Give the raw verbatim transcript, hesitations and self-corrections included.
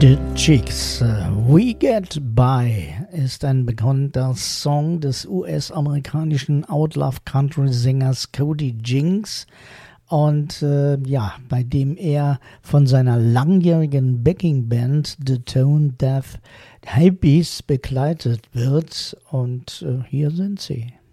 The Cheeks, We Get By ist ein bekannter Song des U S-amerikanischen Outlaw-Country-Sängers Cody Jinks und äh, ja, bei dem er von seiner langjährigen Backing-Band The Tone Deaf Hippies begleitet wird und äh, hier sind sie.